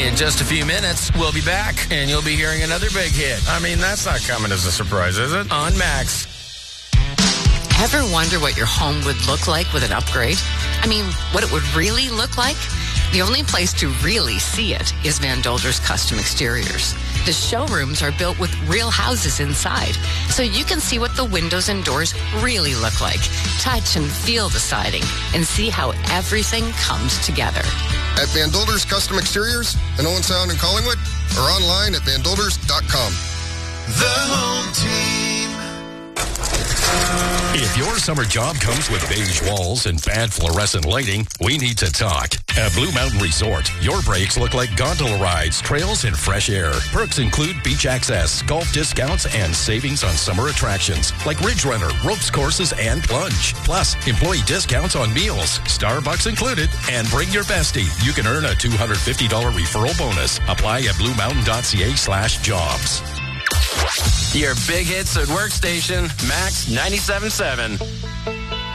In just a few minutes, we'll be back, and you'll be hearing another big hit. I mean, that's not coming as a surprise, is it? On Max. Ever wonder what your home would look like with an upgrade? I mean, what it would really look like? The only place to really see it is Van Dolder's Custom Exteriors. The showrooms are built with real houses inside, so you can see what the windows and doors really look like, touch and feel the siding, and see how everything comes together. At Van Dolder's Custom Exteriors in Owen Sound and Collingwood, or online at vandolders.com. The home team. If your summer job comes with beige walls and bad fluorescent lighting, we need to talk. At Blue Mountain Resort, your breaks look like gondola rides, trails, and fresh air. Perks include beach access, golf discounts, and savings on summer attractions like Ridge Runner, ropes courses, and plunge. Plus, employee discounts on meals, Starbucks included, and bring your bestie. You can earn a $250 referral bonus. Apply at bluemountain.ca/jobs. Your big hits at workstation, Max 97.7.